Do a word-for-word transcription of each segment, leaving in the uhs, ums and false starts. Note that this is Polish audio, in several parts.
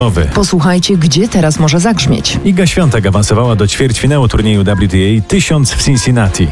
Posłuchajcie, gdzie teraz może zagrzmieć. Iga Świątek awansowała do ćwierćfinału turnieju W T A tysiąc w Cincinnati.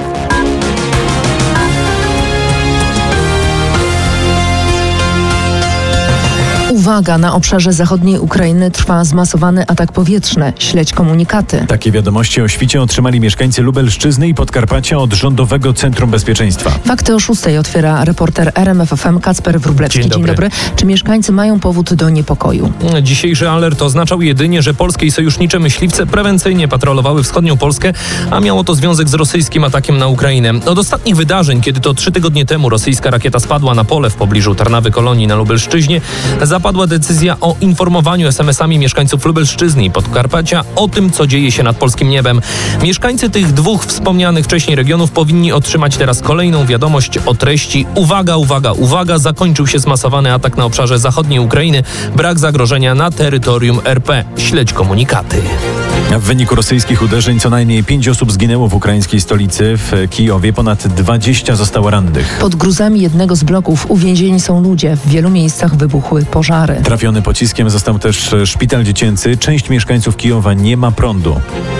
Uwaga, na obszarze zachodniej Ukrainy trwa zmasowany atak powietrzny. Śledź komunikaty. Takie wiadomości o świcie otrzymali mieszkańcy Lubelszczyzny i Podkarpacia od Rządowego Centrum Bezpieczeństwa. Fakty o szóstej otwiera reporter R M F F M Kacper Wróblewski. Dzień dobry. Dzień dobry. Czy mieszkańcy mają powód do niepokoju? Dzisiejszy alert oznaczał jedynie, że polskie i sojusznicze myśliwce prewencyjnie patrolowały wschodnią Polskę, a miało to związek z rosyjskim atakiem na Ukrainę. Od ostatnich wydarzeń, kiedy to trzy tygodnie temu rosyjska rakieta spadła na pole w pobliżu Tarnawy Kolonii na Lubelszczyźnie, zapadła decyzja o informowaniu es em esami mieszkańców Lubelszczyzny i Podkarpacia o tym, co dzieje się nad polskim niebem. Mieszkańcy tych dwóch wspomnianych wcześniej regionów powinni otrzymać teraz kolejną wiadomość o treści: uwaga, uwaga, uwaga, zakończył się zmasowany atak na obszarze zachodniej Ukrainy, brak zagrożenia na terytorium er pe. Śledź komunikaty. W wyniku rosyjskich uderzeń co najmniej pięć osób zginęło w ukraińskiej stolicy. W Kijowie ponad dwadzieścia zostało rannych. Pod gruzami jednego z bloków uwięzieni są ludzie. W wielu miejscach wybuchły pożary. Trafiony pociskiem został też szpital dziecięcy. Część mieszkańców Kijowa nie ma prądu.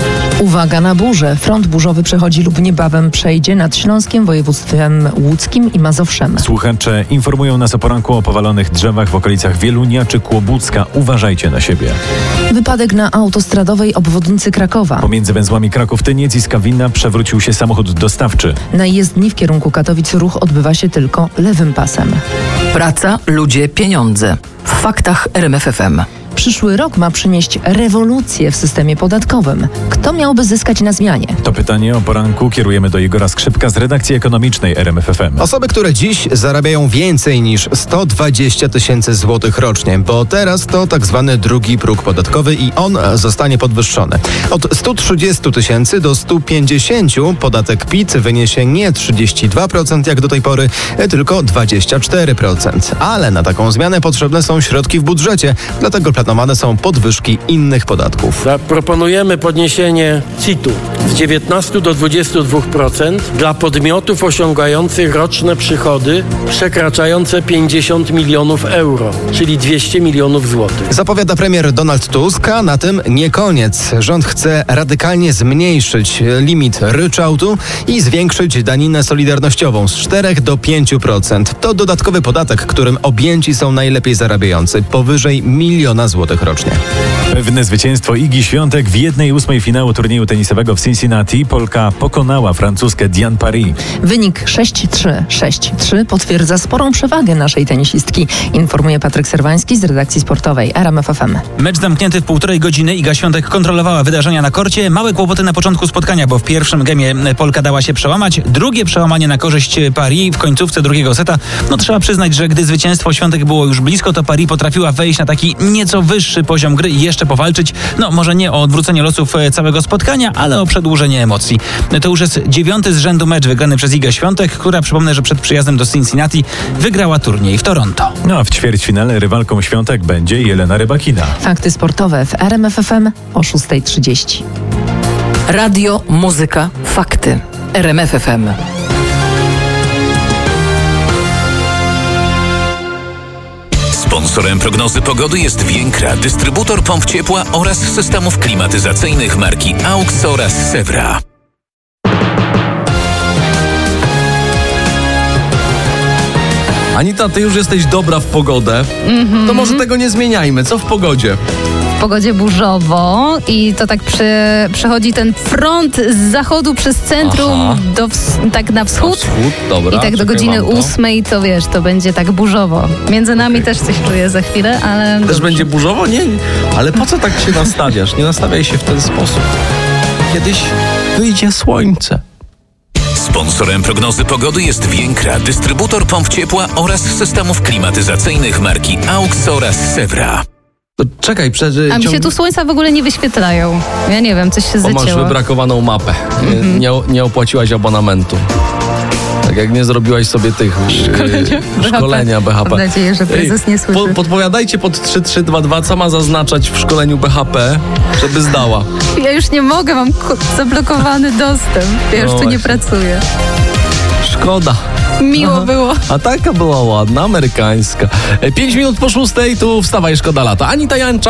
Uwaga na burzę. Front burzowy przechodzi lub niebawem przejdzie nad Śląskiem, województwem łódzkim i Mazowszem. Słuchacze informują nas o poranku o powalonych drzewach w okolicach Wielunia czy Kłobucka. Uważajcie na siebie. Wypadek na autostradowej obwodnicy Krakowa. Pomiędzy węzłami Kraków-Tyniec i Skawina przewrócił się samochód dostawczy. Na jezdni w kierunku Katowic ruch odbywa się tylko lewym pasem. Praca, ludzie, pieniądze. W faktach R M F F M. Przyszły rok ma przynieść rewolucję w systemie podatkowym. Kto miałby zyskać na zmianie? To pytanie o poranku kierujemy do Igora Skrzypka z redakcji ekonomicznej R M F F M. Osoby, które dziś zarabiają więcej niż sto dwadzieścia tysięcy złotych rocznie, bo teraz to tak zwany drugi próg podatkowy i on zostanie podwyższony. Od stu trzydziestu tysięcy do stu pięćdziesięciu podatek P I T wyniesie nie trzydzieści dwa procent jak do tej pory, tylko dwadzieścia cztery procent. Ale na taką zmianę potrzebne są środki w budżecie, dlatego planowane są podwyżki innych podatków. Proponujemy podniesienie C I T-u z dziewiętnastu do dwudziestu dwóch procent dla podmiotów osiągających roczne przychody przekraczające pięćdziesiąt milionów euro, czyli dwieście milionów złotych. Zapowiada premier Donald Tusk, a na tym nie koniec. Rząd chce radykalnie zmniejszyć limit ryczałtu i zwiększyć daninę solidarnościową z czterech do pięciu procent. To dodatkowy podatek, którym objęci są najlepiej zarabiający, powyżej miliona złotych rocznie. Pewne zwycięstwo Igi Świątek w jednej ósmej finału turnieju tenisowego w Cincinnati. Polka pokonała francuskę Diane Paris. Wynik sześć trzy. sześć trzy potwierdza sporą przewagę naszej tenisistki, informuje Patryk Serwański z redakcji sportowej R M F F M. Mecz zamknięty w półtorej godziny. Iga Świątek kontrolowała wydarzenia na korcie. Małe kłopoty na początku spotkania, bo w pierwszym gemie Polka dała się przełamać. Drugie przełamanie na korzyść Paris w końcówce drugiego seta. No trzeba przyznać, że gdy zwycięstwo Świątek było już blisko, to Paris potrafiła wejść na taki nieco wyższy poziom gry i jeszcze powalczyć. No może nie o odwrócenie losów całego spotkania, ale o przedłużenie emocji. To już jest dziewiąty z rzędu mecz wygrany przez Igę Świątek, która, przypomnę, że przed przyjazdem do Cincinnati wygrała turniej w Toronto. No a w ćwierćfinale rywalką Świątek będzie Jelena Rybakina. Fakty sportowe w R M F F M o szósta trzydzieści. Radio, muzyka, fakty. R M F F M. Sponsorem prognozy pogody jest Więkra, dystrybutor pomp ciepła oraz systemów klimatyzacyjnych marki AUX oraz Sewra. Anita, ty już jesteś dobra w pogodę, mm-hmm. to może tego nie zmieniajmy. Co w pogodzie? W pogodzie burzowo i to tak prze, przechodzi ten front z zachodu przez centrum do, tak na wschód. Na wschód? Dobra, I tak do godziny ósmej to wiesz, to będzie tak burzowo. Między nami okay. też coś czuję za chwilę, ale... Też dobrze. będzie burzowo? Nie, ale po co tak się nastawiasz? Nie nastawiaj się w ten sposób. Kiedyś wyjdzie słońce. Sponsorem prognozy pogody jest Więkra, dystrybutor pomp ciepła oraz systemów klimatyzacyjnych marki AUX oraz Sewra. To czekaj, przecież... A mi się tu słońca w ogóle nie wyświetlają. Ja nie wiem, coś się Bo zacięło. masz wybrakowaną mapę. Mm-hmm. Nie, nie opłaciłaś abonamentu. Tak jak nie zrobiłaś sobie tych szkolenia, yy, szkolenia B H P. Mam nadzieję, że prezes nie słyszy. Po, podpowiadajcie pod trzy trzy dwa dwa, co ma zaznaczać w szkoleniu B H P, żeby zdała. Ja już nie mogę, mam zablokowany dostęp. Ja już no tu właśnie. nie pracuję. Szkoda. Miło było. A taka była ładna, amerykańska. E, Pięć minut po szóstej, tu wstawaj, szkoda lata. Anita Jancza.